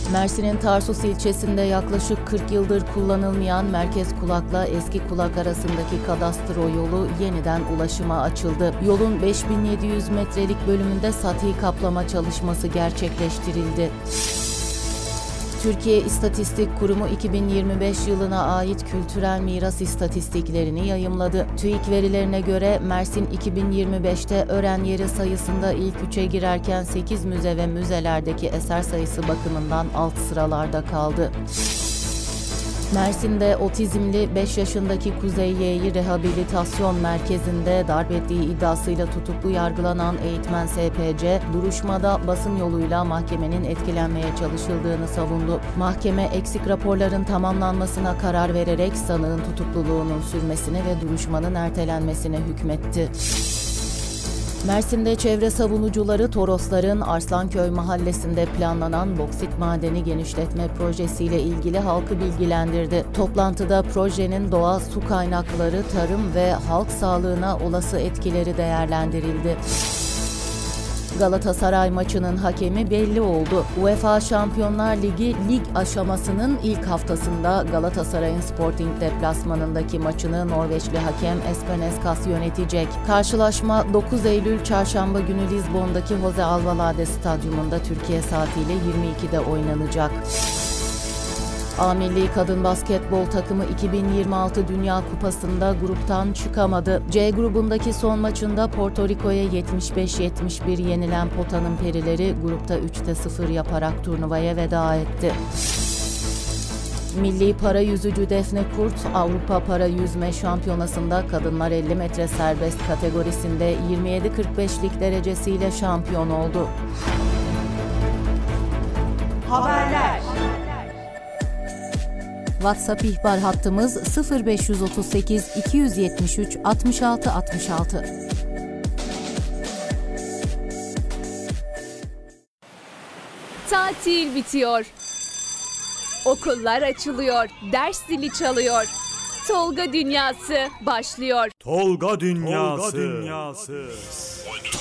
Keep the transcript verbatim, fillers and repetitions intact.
Mersin'in Tarsus ilçesinde yaklaşık kırk yıldır kullanılmayan merkez kulakla eski kulak arasındaki kadastro yolu yeniden ulaşıma açıldı. Yolun beş bin yedi yüz metrelik bölümünde sati kaplama çalışması gerçekleştirildi. Türkiye İstatistik Kurumu iki bin yirmi beş yılına ait kültürel miras istatistiklerini yayımladı. TÜİK verilerine göre Mersin iki bin yirmi beşte öğren yeri sayısında ilk üçe girerken sekiz müze ve müzelerdeki eser sayısı bakımından alt sıralarda kaldı. Mersin'de otizmli beş yaşındaki Kuzey Y'yi rehabilitasyon merkezinde darp ettiği iddiasıyla tutuklu yargılanan eğitmen S P C, duruşmada basın yoluyla mahkemenin etkilenmeye çalışıldığını savundu. Mahkeme eksik raporların tamamlanmasına karar vererek sanığın tutukluluğunun sürmesine ve duruşmanın ertelenmesine hükmetti. Mersin'de çevre savunucuları Torosların Arslanköy mahallesinde planlanan boksit madeni genişletme projesiyle ilgili halkı bilgilendirdi. Toplantıda projenin doğa, su kaynakları, tarım ve halk sağlığına olası etkileri değerlendirildi. Galatasaray maçının hakemi belli oldu. UEFA Şampiyonlar Ligi lig aşamasının ilk haftasında Galatasaray'ın Sporting deplasmanındaki maçını Norveçli hakem Espen Eskas yönetecek. Karşılaşma dokuz Eylül Çarşamba günü Lizbon'daki Jose Alvalade Stadyumunda Türkiye saatiyle yirmi ikide oynanacak. A Milli Kadın Basketbol takımı iki bin yirmi altı Dünya Kupası'nda gruptan çıkamadı. C grubundaki son maçında Porto Rico'ya yetmiş beş yetmiş bir yenilen Potanın Perileri grupta üçte sıfır yaparak turnuvaya veda etti. Milli para yüzücü Defne Kurt, Avrupa Para Yüzme Şampiyonası'nda kadınlar elli metre serbest kategorisinde yirmi yedi kırk beşlik derecesiyle şampiyon oldu. Haberler. WhatsApp ihbar hattımız sıfır beş otuz sekiz iki yetmiş üç altmış altı altmış altı. Tatil bitiyor. Okullar açılıyor. Ders zili çalıyor. Tolga Dünyası başlıyor. Tolga Dünyası. Tolga Dünyası.